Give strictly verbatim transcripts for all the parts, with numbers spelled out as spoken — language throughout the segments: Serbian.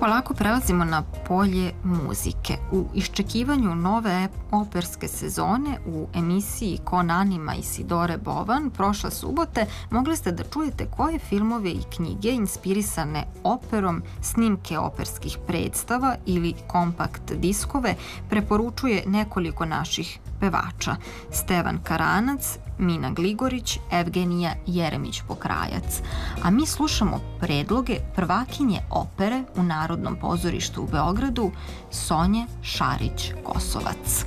polako prelazimo na polje muzike. U iščekivanju nove operske sezone u emisiji Kon Anima Isidore Bovan prošle subote mogli ste da čujete koje filmove i knjige inspirisane operom, snimke operskih predstava ili kompakt diskove preporučuje nekoliko naših pevača: Stevan Karanac, Mina Gligorić, Evgenija Jeremić-Pokrajac. A mi slušamo predloge prvakinje opere u Narodnom pozorištu u Beogradu, Sonje Šarić-Kosovac.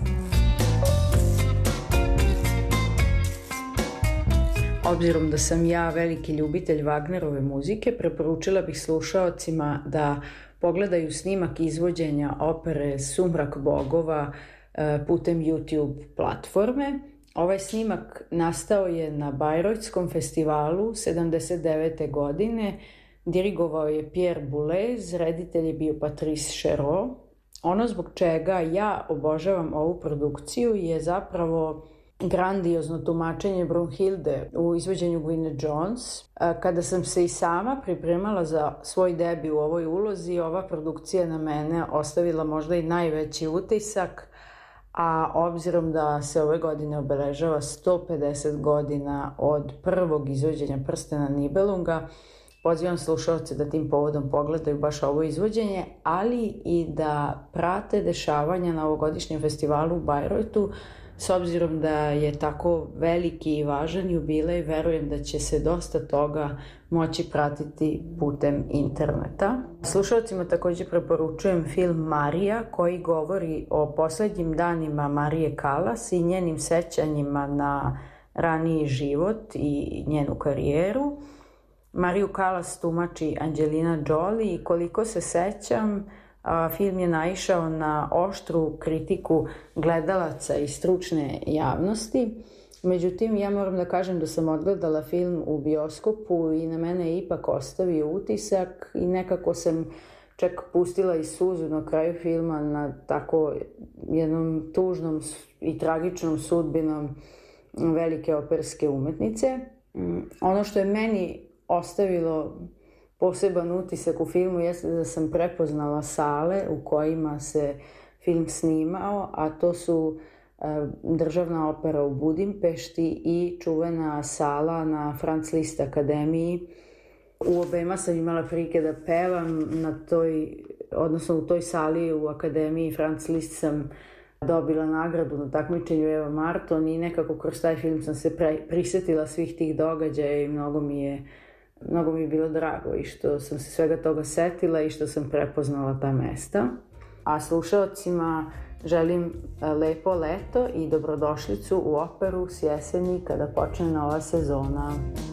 Obzirom da sam ja veliki ljubitelj Wagnerove muzike, preporučila bih slušaocima da pogledaju snimak izvođenja opere Sumrak bogova putem YouTube platforme. Ovaj snimak nastao je na Bajrojtskom festivalu sedamdeset devete godine. Dirigovao je Pierre Boulez, reditelj je bio Patrice Chéreau. Ono zbog čega ja obožavam ovu produkciju je zapravo grandiozno tumačenje Brunhilde u izvođenju Gwyneth Jones. Kada sam se i sama pripremala za svoj debi u ovoj ulozi, ova produkcija na mene ostavila možda i najveći utisak, a obzirom da se ove godine obeležava sto pedeset godina od prvog izvođenja Prstena Nibelunga, pozivam slušalce da tim povodom pogledaju baš ovo izvođenje, ali i da prate dešavanja na ovogodišnjem festivalu u Bajrojtu. S obzirom da je tako veliki i važan jubilej, verujem da će se dosta toga moći pratiti putem interneta. Slušalcima također preporučujem film Marija, koji govori o poslednjim danima Marije Kalas i njenim sećanjima na raniji život i njenu karijeru. Mariju Kalas tumači Angelina Jolie i koliko se sećam, film je naišao na oštru kritiku gledalaca i stručne javnosti. Međutim, ja moram da kažem da sam odgledala film u bioskopu i na mene je ipak ostavio utisak i nekako sam čak pustila i suzu na kraju filma na tako jednom tužnom i tragičnom sudbinom velike operske umetnice. Ono što je meni ostavilo poseban utisak u filmu jeste da sam prepoznala sale u kojima se film snimao, a to su Državna opera u Budimpešti i čuvena sala na Franz Liszt akademiji. U obema sam imala prilike da pevam na toj, odnosno u toj sali u akademiji Franz Liszt sam dobila nagradu na takmičenju Eva Marton i nekako kroz taj film sam se prisetila svih tih događaja i mnogo mi je Mnogo mi je bilo drago i što sam se svega toga setila i što sam prepoznala ta mesta. A slušalcima želim lepo leto i dobrodošlicu u operu s jeseni kada počne nova sezona.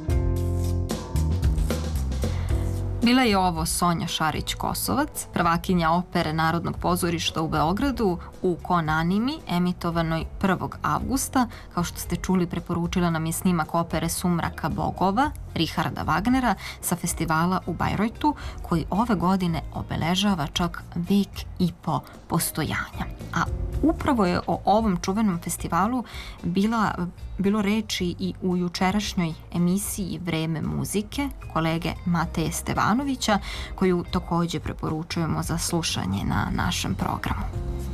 Bila je ovo Sonja Šarić-Kosovac, prvakinja opere Narodnog pozorišta u Beogradu u Kon Animi, emitovanoj prvog avgusta. Kao što ste čuli, preporučila nam je snimak opere Sumraka bogova Richarda Wagnera sa festivala u Bajrojtu, koji ove godine obeležava čak vek i po postojanja. A upravo je o ovom čuvenom festivalu bila, bilo reči i u jučerašnjoj emisiji Vreme muzike kolege Mateje Stevanovića, koju također preporučujemo za slušanje na našem programu.